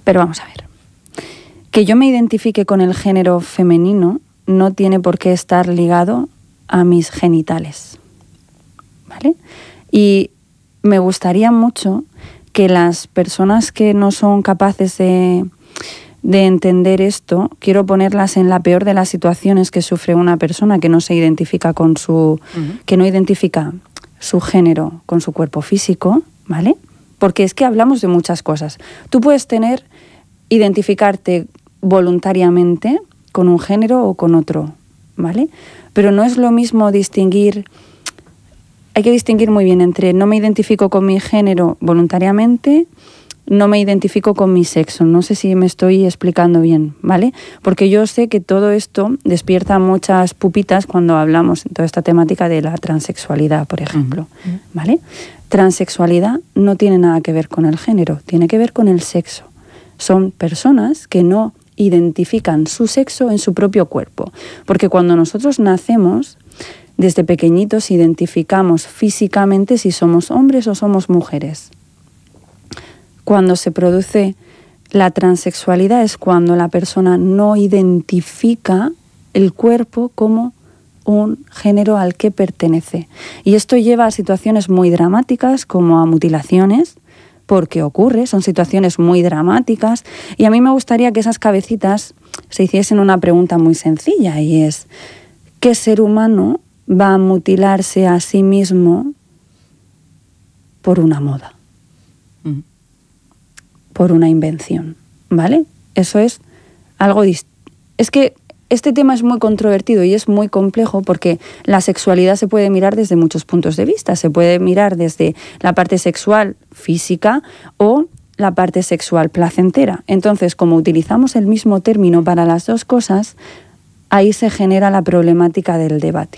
Pero vamos a ver. Que yo me identifique con el género femenino no tiene por qué estar ligado a mis genitales, ¿vale? Y me gustaría mucho que las personas que no son capaces de entender esto, quiero ponerlas en la peor de las situaciones que sufre una persona que no se identifica con su... que no identifica su género con su cuerpo físico, ¿vale? Porque es que hablamos de muchas cosas. Tú puedes identificarte voluntariamente con un género o con otro, ¿vale? Pero no es lo mismo distinguir... Hay que distinguir muy bien entre no me identifico con mi género voluntariamente, no me identifico con mi sexo. No sé si me estoy explicando bien, ¿vale? Porque yo sé que todo esto despierta muchas pupitas cuando hablamos en toda esta temática de la transexualidad, por ejemplo, ¿vale? Transexualidad no tiene nada que ver con el género, tiene que ver con el sexo. Son personas que no identifican su sexo en su propio cuerpo. Porque cuando nosotros nacemos, desde pequeñitos identificamos físicamente si somos hombres o somos mujeres. Cuando se produce la transexualidad es cuando la persona no identifica el cuerpo como un género al que pertenece. Y esto lleva a situaciones muy dramáticas como a mutilaciones, porque ocurre, son situaciones muy dramáticas. Y a mí me gustaría que esas cabecitas se hiciesen una pregunta muy sencilla, y es: ¿qué ser humano va a mutilarse a sí mismo por una moda? Por una invención, ¿vale? Eso es algo es que este tema es muy controvertido y es muy complejo porque la sexualidad se puede mirar desde muchos puntos de vista. Se puede mirar desde la parte sexual física o la parte sexual placentera. Entonces, como utilizamos el mismo término para las dos cosas, ahí se genera la problemática del debate.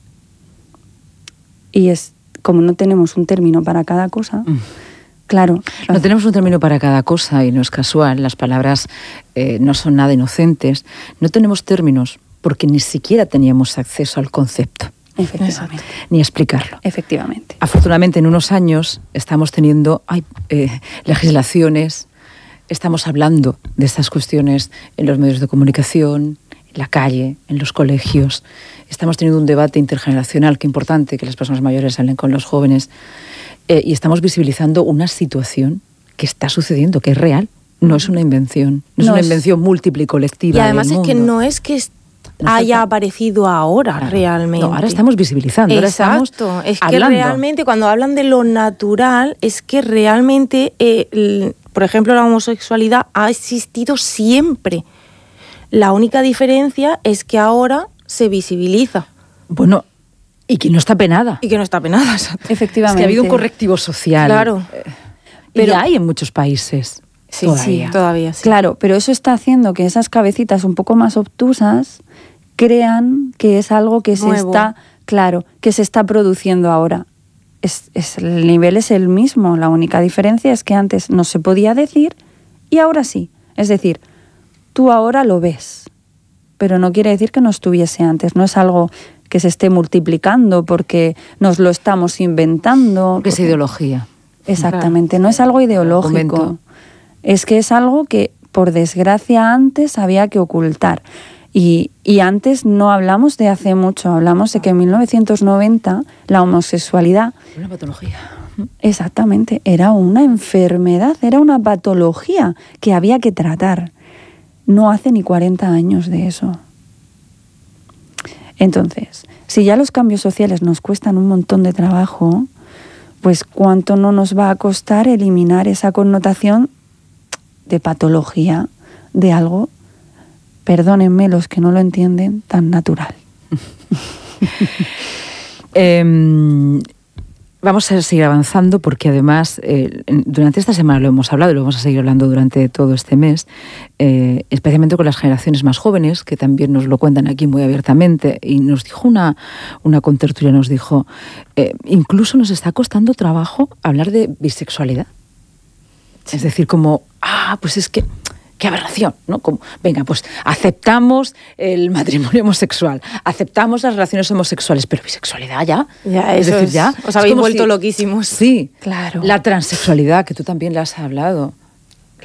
Y es como no tenemos un término para cada cosa... Claro. No tenemos un término para cada cosa y no es casual. Las palabras no son nada inocentes. No tenemos términos porque ni siquiera teníamos acceso al concepto. Efectivamente. Ni a explicarlo. Efectivamente. Afortunadamente, en unos años estamos teniendo legislaciones, estamos hablando de estas cuestiones en los medios de comunicación, en la calle, en los colegios. Estamos teniendo un debate intergeneracional, que es importante que las personas mayores hablen con los jóvenes. Y estamos visibilizando una situación que está sucediendo, que es real, no es una invención, no es una invención múltiple y colectiva. Y además del mundo. Es que no es que haya aparecido ahora, claro, realmente. No, ahora estamos visibilizando. Exacto, ahora estamos es que hablando. realmente cuando hablan de lo natural, es que realmente, por ejemplo, la homosexualidad ha existido siempre. La única diferencia es que ahora se visibiliza. Bueno, y que no está penada. Y que no está penada, exacto. Efectivamente. Es que ha habido un correctivo social. Claro. Pero hay en muchos países. Sí, todavía sí. Claro, pero eso está haciendo que esas cabecitas un poco más obtusas crean que es algo que que se está produciendo ahora. El nivel es el mismo, la única diferencia es que antes no se podía decir y ahora sí. Es decir, tú ahora lo ves, pero no quiere decir que no estuviese antes, no es algo que se esté multiplicando porque nos lo estamos inventando. Que es ideología. Exactamente, Claro. No es algo ideológico. Es que es algo que, por desgracia, antes había que ocultar. Y antes no hablamos de hace mucho, hablamos de que en 1990 la homosexualidad... Una patología. Exactamente, era una enfermedad, era una patología que había que tratar. No hace ni 40 años de eso. Entonces, si ya los cambios sociales nos cuestan un montón de trabajo, pues ¿cuánto no nos va a costar eliminar esa connotación de patología de algo, perdónenme los que no lo entienden, tan natural? Vamos a seguir avanzando porque además durante esta semana lo hemos hablado y lo vamos a seguir hablando durante todo este mes, especialmente con las generaciones más jóvenes que también nos lo cuentan aquí muy abiertamente. Y nos dijo una contertulia, nos dijo, incluso nos está costando trabajo hablar de bisexualidad. Sí. Es decir, como, pues es que... ¡Qué aberración! ¿No? Como, venga, pues aceptamos el matrimonio homosexual, aceptamos las relaciones homosexuales, pero bisexualidad ya. Os habéis vuelto loquísimos. Sí, claro. La transexualidad, que tú también la has hablado.